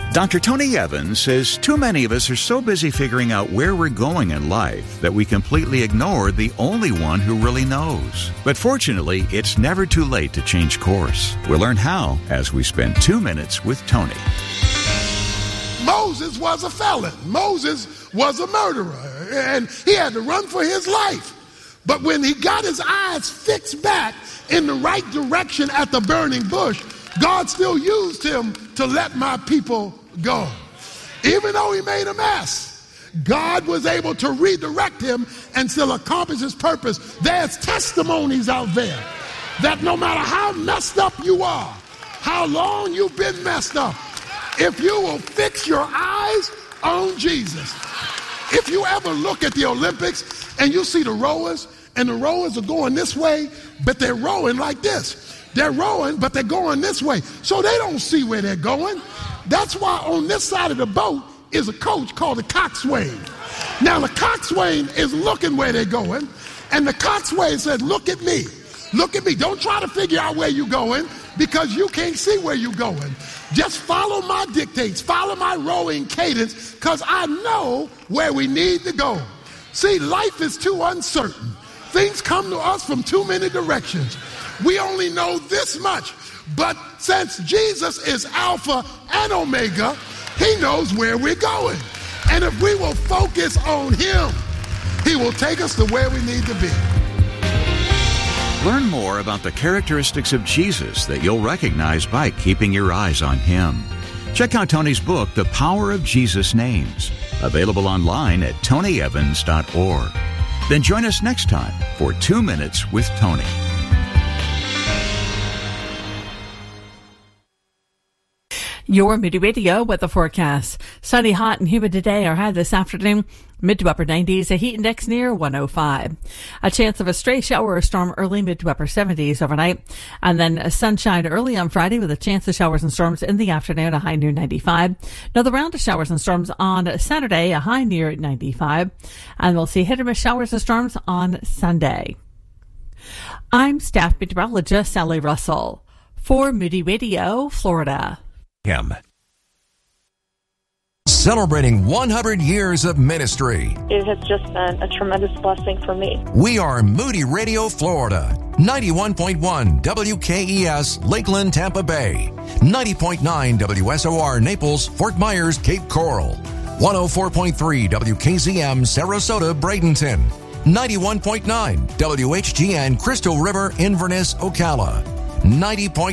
Dr. Tony Evans says too many of us are so busy figuring out where we're going in life that we completely ignore the only one who really knows. But fortunately, it's never too late to change course. We'll learn how as we spend 2 minutes with Tony. Moses was a felon. Moses was a murderer, and he had to run for his life. But when he got his eyes fixed back in the right direction at the burning bush, God still used him to let my people go. Even though he made a mess, God was able to redirect him and still accomplish his purpose. There's testimonies out there that no matter how messed up you are, how long you've been messed up, if you will fix your eyes on Jesus. If you ever look at the Olympics and you see the rowers, and the rowers are going this way, but they're rowing like this. They're rowing, but they're going this way. So they don't see where they're going. That's why on this side of the boat is a coach called the coxswain. Now the coxswain is looking where they're going, and the coxswain says, look at me. Look at me. Don't try to figure out where you're going because you can't see where you're going. Just follow my dictates. Follow my rowing cadence because I know where we need to go. See, life is too uncertain. Things come to us from too many directions. We only know this much. But since Jesus is Alpha and Omega, he knows where we're going. And if we will focus on him, he will take us to where we need to be. Learn more about the characteristics of Jesus that you'll recognize by keeping your eyes on him. Check out Tony's book, The Power of Jesus' Names, available online at tonyevans.org. Then join us next time for 2 Minutes with Tony. Your Moody Radio weather forecast. Sunny, hot, and humid today or high this afternoon. Mid to upper 90s, a heat index near 105. A chance of a stray shower or storm early, mid to upper 70s overnight. And then sunshine early on Friday with a chance of showers and storms in the afternoon, a high near 95. Another round of showers and storms on Saturday, a high near 95. And we'll see hit or miss showers and storms on Sunday. I'm staff meteorologist Sally Russell for Moody Radio, Florida. Celebrating 100 years of ministry. It has just been a tremendous blessing for me. We are Moody Radio, Florida. 91.1 WKES, Lakeland, Tampa Bay. 90.9 WSOR, Naples, Fort Myers, Cape Coral. 104.3 WKZM, Sarasota, Bradenton. 91.9 WHGN, Crystal River, Inverness, Ocala. 90.9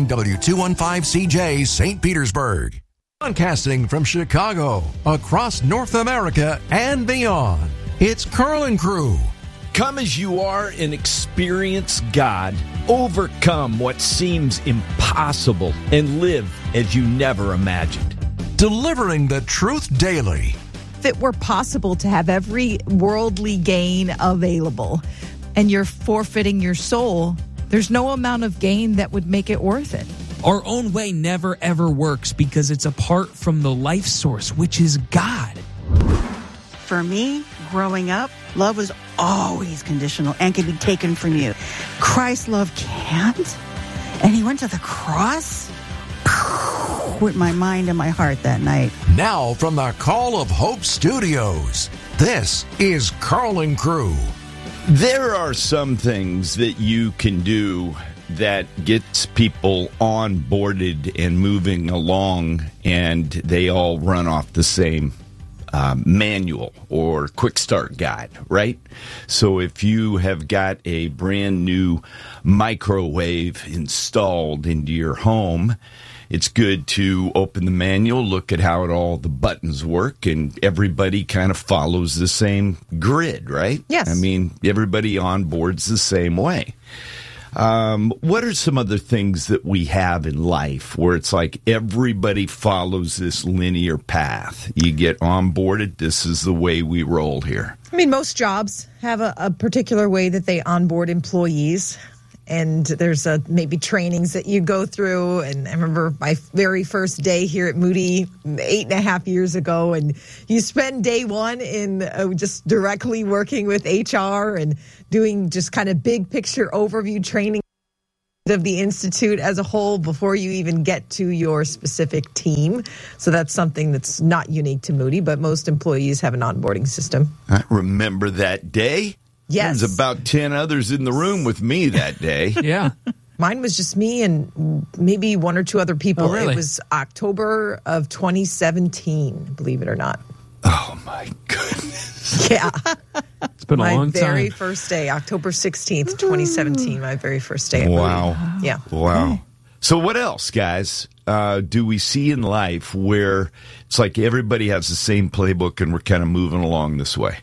W215CJ, St. Petersburg. Broadcasting from Chicago, across North America and beyond, it's Carl and Crew. Come as you are and experience God. Overcome what seems impossible and live as you never imagined. Delivering the truth daily. If it were possible to have every worldly gain available and you're forfeiting your soul, there's no amount of gain that would make it worth it. Our own way never ever works because it's apart from the life source, which is God. For me, growing up, love was always conditional and can be taken from you. Christ's love can't. And he went to the cross with my mind and my heart that night. Now from the Call of Hope Studios, this is Carl and Crew. There are some things that you can do that gets people onboarded and moving along, and they all run off the same manual or quick start guide, right? So if you have got a brand new microwave installed into your home, it's good to open the manual, look at how all the buttons work, and everybody kind of follows the same grid, right? Yes. I mean, everybody onboards the same way. What are some other things that we have in life where it's like everybody follows this linear path? You get onboarded, this is the way we roll here. I mean, most jobs have a particular way that they onboard employees. And there's maybe trainings that you go through. And I remember my very first day here at Moody 8.5 years ago. And you spend day one in just directly working with HR and doing just kind of big picture overview training. of the Institute as a whole before you even get to your specific team. So that's something that's not unique to Moody, but most employees have an onboarding system. I remember that day. Yes. There was about 10 others in the room with me that day. Yeah. Mine was just me and maybe one or two other people. Oh, really? It was October of 2017, believe it or not. Oh, my goodness. Yeah. It's been a long My very time. first day, October 16th, 2017, my very first day at Moody. Wow. Yeah. Wow. So what else, guys, do we see in life where it's like everybody has the same playbook and we're kind of moving along this way?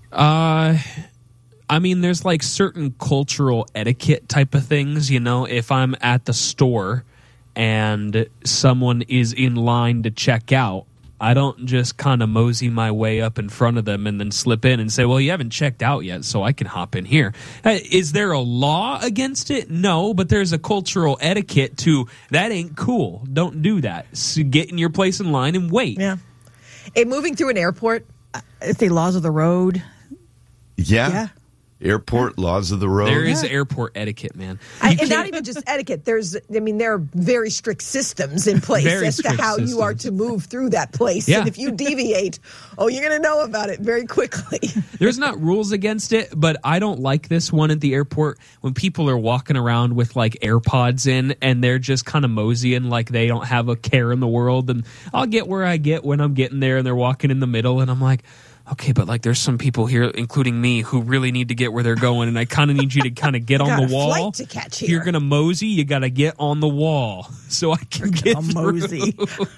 I mean, there's like certain cultural etiquette type of things, you know, if I'm at the store and someone is in line to check out, I don't just kind of mosey my way up in front of them and then slip in and say, well, you haven't checked out yet, so I can hop in here. Is there a law against it? No, but there's a cultural etiquette to that ain't cool. Don't do that. So get in your place in line and wait. Yeah. Hey, moving through an airport, It's the laws of the road. Yeah. Airport laws of the road. There is airport etiquette, man. and not even just etiquette. There are very strict systems in place Very as to strict how you are systems. to move through that place. Yeah. And if you deviate, you're going to know about it very quickly. There's not rules against it, but I don't like this one at the airport when people are walking around with like AirPods in and they're just kind of moseying like they don't have a care in the world. And I'll get where I get when I'm getting there and they're walking in the middle and I'm like, okay, but like there's some people here, including me, who really need to get where they're going, and I kind of need you to kind of get on got the a wall. flight to catch If here. you're going to mosey, you got to get on the wall so I can get A through. mosey.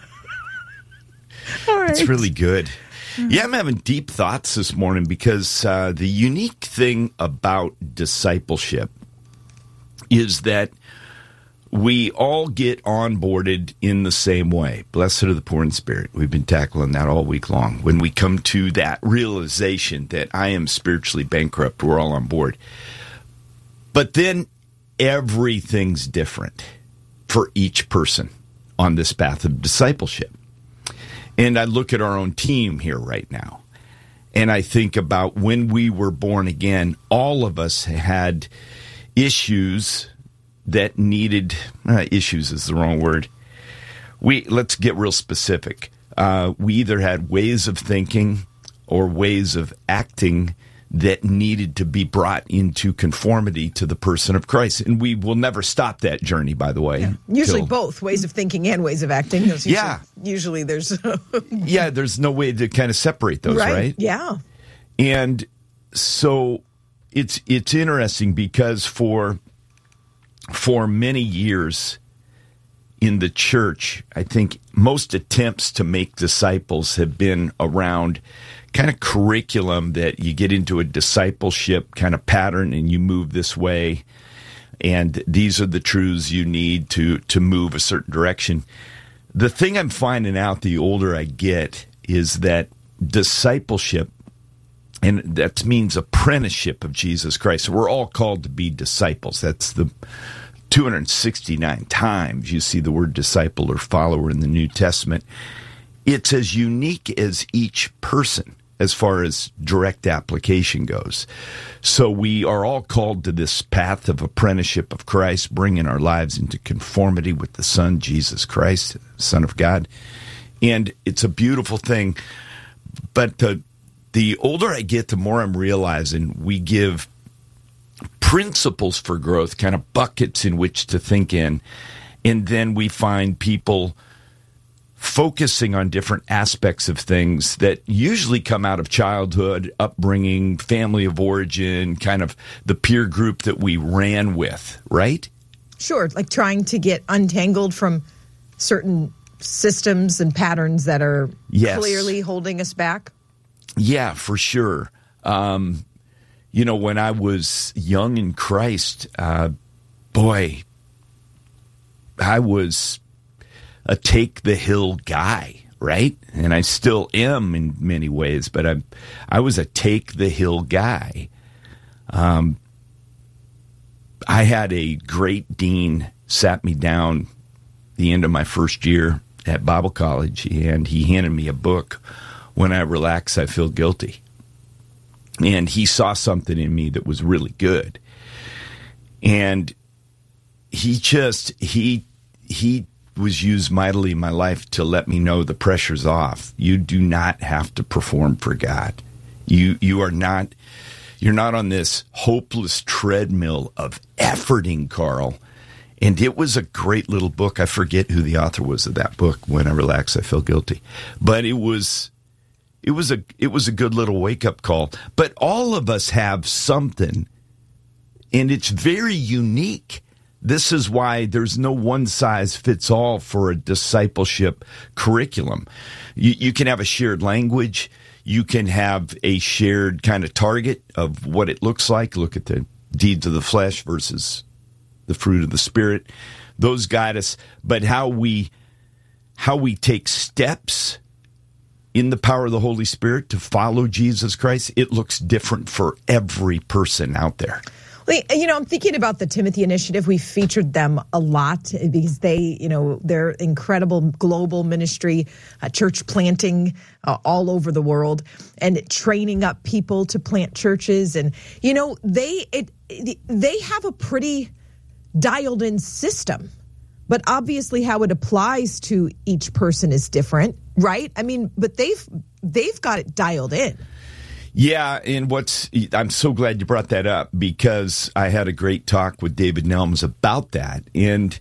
It's really good. Yeah, I'm having deep thoughts this morning because the unique thing about discipleship is that we all get onboarded in the same way. Blessed are the poor in spirit. We've been tackling that all week long. When we come to that realization that I am spiritually bankrupt, we're all on board. But then everything's different for each person on this path of discipleship. And I look at our own team here right now, and I think about when we were born again, all of us had issues that needed, issues is the wrong word. Let's get real specific. We either had ways of thinking or ways of acting that needed to be brought into conformity to the person of Christ. And we will never stop that journey, by the way. Yeah. Usually both ways of thinking and ways of acting. Usually there's... Yeah, there's no way to kind of separate those, right? Yeah. And so it's interesting because for many years in the church, I think most attempts to make disciples have been around kind of curriculum that you get into a discipleship kind of pattern and you move this way, and these are the truths you need to move a certain direction. The thing I'm finding out the older I get is that discipleship, and that means apprenticeship of Jesus Christ. So we're all called to be disciples. That's the 269 times you see the word disciple or follower in the New Testament. It's as unique as each person as far as direct application goes. So we are all called to this path of apprenticeship of Christ, bringing our lives into conformity with the Son, Jesus Christ, Son of God. And it's a beautiful thing. But the older I get, the more I'm realizing we give principles for growth, kind of buckets in which to think in, and then we find people focusing on different aspects of things that usually come out of childhood, upbringing, family of origin, kind of the peer group that we ran with, right? Sure, like trying to get untangled from certain systems and patterns that are clearly holding us back. Yeah, for sure. When I was young in Christ, I was a take-the-hill guy, right? And I still am in many ways, but I was a take-the-hill guy. I had a great dean sat me down the end of my first year at Bible college, and he handed me a book, When I Relax, I Feel Guilty. And he saw something in me that was really good. And he was used mightily in my life to let me know the pressure's off. You do not have to perform for God. You're not on this hopeless treadmill of efforting, Carl. And it was a great little book. I forget who the author was of that book. When I relax, I feel guilty. But it was a good little wake-up call. But all of us have something, and it's very unique. This is why there's no one-size-fits-all for a discipleship curriculum. You can have a shared language. You can have a shared kind of target of what it looks like. Look at the deeds of the flesh versus the fruit of the Spirit. Those guide us. But how we take steps in the power of the Holy Spirit to follow Jesus Christ, it looks different for every person out there. Well, I'm thinking about the Timothy Initiative. We featured them a lot because they're incredible global ministry, church planting all over the world, and training up people to plant churches. And they have a pretty dialed-in system, but obviously how it applies to each person is different, right? I mean, but they've got it dialed in. Yeah, and I'm so glad you brought that up, because I had a great talk with David Nelms about that. And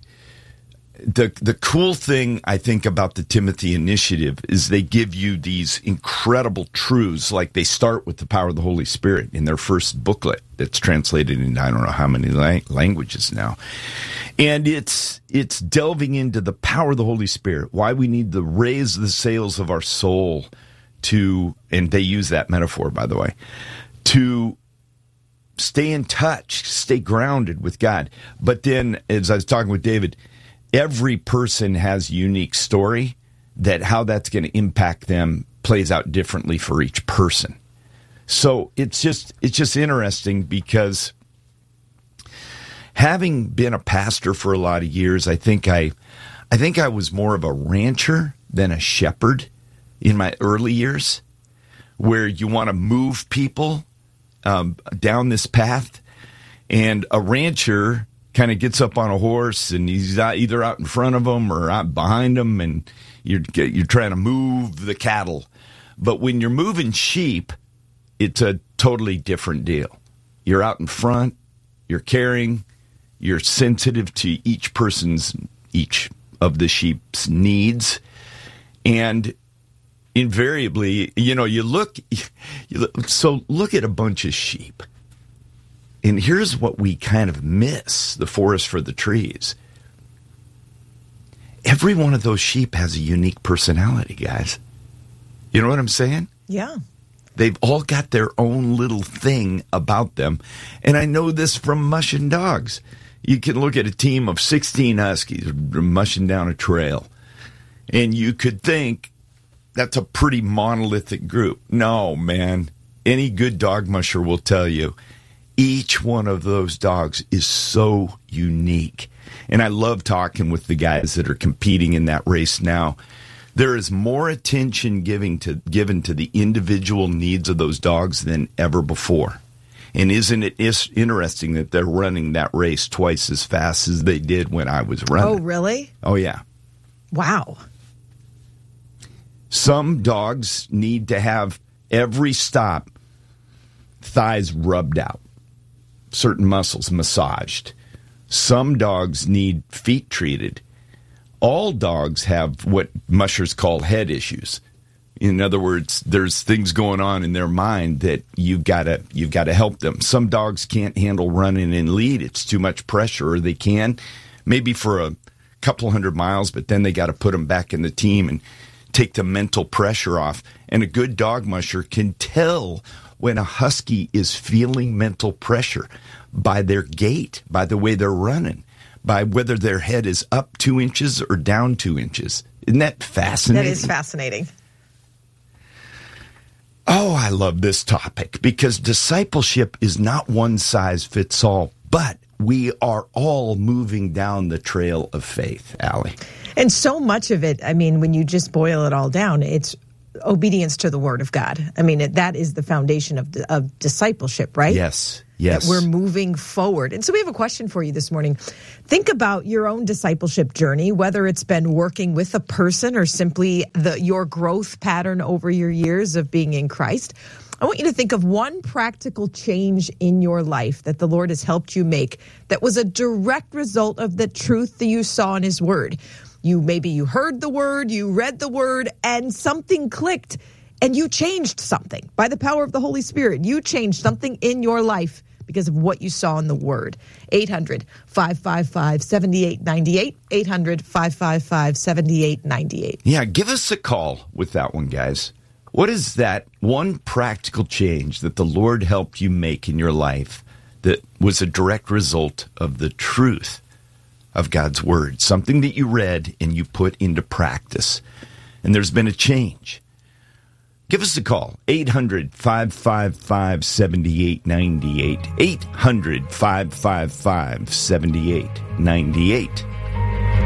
the cool thing I think about the Timothy Initiative is they give you these incredible truths. Like, they start with the power of the Holy Spirit in their first booklet that's translated into I don't know how many languages now. And it's delving into the power of the Holy Spirit, why we need to raise the sails of our soul to, and they use that metaphor, by the way, to stay in touch, stay grounded with God. But then, as I was talking with David, every person has a unique story that how that's going to impact them plays out differently for each person. So it's just interesting, because having been a pastor for a lot of years, I think I was more of a rancher than a shepherd in my early years, where you want to move people down this path. And a rancher kind of gets up on a horse, and he's either out in front of them or out behind them, and you're trying to move the cattle. But when you're moving sheep, it's a totally different deal. You're out in front, you're caring, you're sensitive to each of the sheep's needs, and invariably, you look at a bunch of sheep, and here's what we kind of miss: the forest for the trees. Every one of those sheep has a unique personality, guys. You know what I'm saying? Yeah. They've all got their own little thing about them. And I know this from mushing dogs. You can look at a team of 16 huskies mushing down a trail, and you could think, that's a pretty monolithic group. No, man. Any good dog musher will tell you, each one of those dogs is so unique. And I love talking with the guys that are competing in that race now. There is more attention given to the individual needs of those dogs than ever before. And isn't it interesting that they're running that race twice as fast as they did when I was running? Oh, really? Oh, yeah. Wow. Some dogs need to have every stop thighs rubbed out, certain muscles massaged. Some dogs need feet treated. All dogs have what mushers call head issues. In other words, there's things going on in their mind that you've got to help them. Some dogs can't handle running in lead. It's too much pressure, or they can, maybe for a couple 100 miles, but then they got to put them back in the team and take the mental pressure off. And a good dog musher can tell when a husky is feeling mental pressure by their gait, by the way they're running, by whether their head is up 2 inches or down 2 inches. Isn't that fascinating? That is fascinating. Oh, I love this topic, because discipleship is not one size fits all, but we are all moving down the trail of faith, Allie. And so much of it, I mean, when you just boil it all down, it's obedience to the Word of God. I mean, that is the foundation of discipleship, right? Yes. that we're moving forward. And so we have a question for you this morning. Think about your own discipleship journey, whether it's been working with a person or simply your growth pattern over your years of being in Christ. I want you to think of one practical change in your life that the Lord has helped you make that was a direct result of the truth that you saw in his word. Maybe you heard the word, you read the word, and something clicked, and you changed something. By the power of the Holy Spirit, you changed something in your life because of what you saw in the word. 800-555-7898, 800-555-7898. Yeah, give us a call with that one, guys. What is that one practical change that the Lord helped you make in your life that was a direct result of the truth of God's word? Something that you read and you put into practice, and there's been a change. Give us a call, 800-555-7898, 800-555-7898.